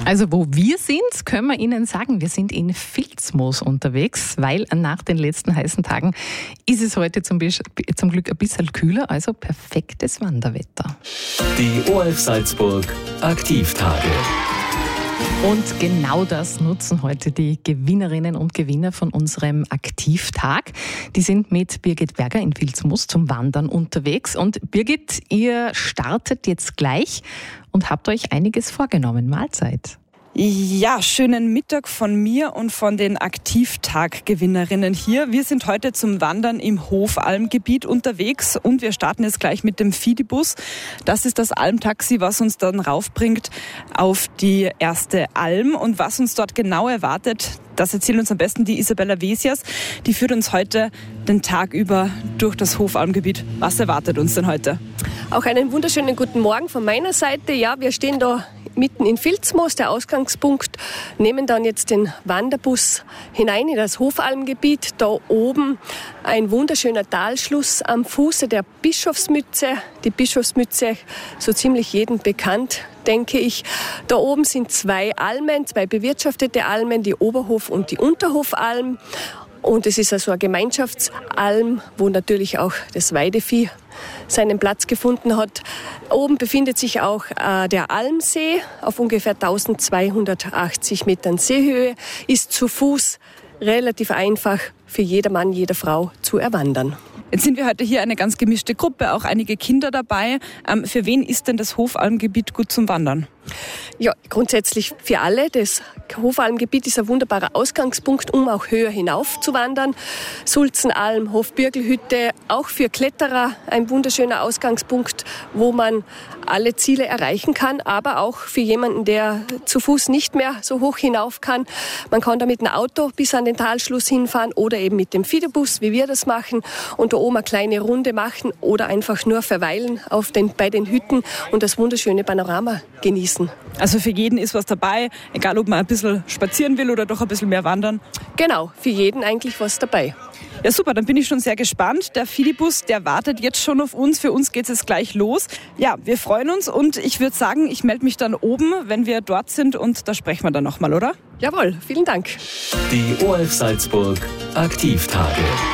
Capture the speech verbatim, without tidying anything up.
Also wo wir sind, können wir Ihnen sagen, wir sind in Vilsmoos unterwegs, weil nach den letzten heißen Tagen ist es heute zum, zum Glück ein bisschen kühler, also perfektes Wanderwetter. Die O R F Salzburg Aktivtage. Und genau das nutzen heute die Gewinnerinnen und Gewinner von unserem Aktivtag. Die sind mit Birgit Berger in Vilsmoos zum Wandern unterwegs. Und Birgit, ihr startet jetzt gleich und habt euch einiges vorgenommen. Mahlzeit. Ja, schönen Mittag von mir und von den Aktivtag-Gewinnerinnen hier. Wir sind heute zum Wandern im Hofalmgebiet unterwegs und wir starten jetzt gleich mit dem Fidibus. Das ist das Almtaxi, was uns dann raufbringt auf die erste Alm. Und was uns dort genau erwartet, das erzählt uns am besten die Isabella Wesias. Die führt uns heute den Tag über durch das Hofalmgebiet. Was erwartet uns denn heute? Auch einen wunderschönen guten Morgen von meiner Seite. Ja, wir stehen da mitten in Vilsmoos, der Ausgangspunkt, nehmen dann jetzt den Wanderbus hinein in das Hofalmgebiet. Da oben ein wunderschöner Talschluss am Fuße der Bischofsmütze. Die Bischofsmütze, so ziemlich jedem bekannt, denke ich. Da oben sind zwei Almen, zwei bewirtschaftete Almen, die Oberhof- und die Unterhofalm. Und es ist also eine Gemeinschaftsalm, wo natürlich auch das Weidevieh seinen Platz gefunden hat. Oben befindet sich auch äh, der Almsee auf ungefähr eintausendzweihundertachtzig Metern Seehöhe, ist zu Fuß relativ einfach für jedermann, jede Frau zu erwandern. Jetzt sind wir heute hier eine ganz gemischte Gruppe, auch einige Kinder dabei. Ähm, für wen ist denn das Hofalmgebiet gut zum Wandern? Ja, grundsätzlich für alle. Das Hofalmgebiet ist ein wunderbarer Ausgangspunkt, um auch höher hinauf zu wandern. Sulzenalm, Hofbürgelhütte, auch für Kletterer ein wunderschöner Ausgangspunkt, wo man alle Ziele erreichen kann, aber auch für jemanden, der zu Fuß nicht mehr so hoch hinauf kann. Man kann da mit einem Auto bis an den Talschluss hinfahren oder eben mit dem Fidibus, wie wir das machen, und da oben eine kleine Runde machen oder einfach nur verweilen auf den, bei den Hütten und das wunderschöne Panorama genießen. Also für jeden ist was dabei, egal ob man ein bisschen spazieren will oder doch ein bisschen mehr wandern? Genau, für jeden eigentlich was dabei. Ja super, dann bin ich schon sehr gespannt. Der Fidibus, der wartet jetzt schon auf uns. Für uns geht es jetzt gleich los. Ja, wir freuen uns und ich würde sagen, ich melde mich dann oben, wenn wir dort sind und da sprechen wir dann nochmal, oder? Jawohl, vielen Dank. Die O R F Salzburg Aktivtage.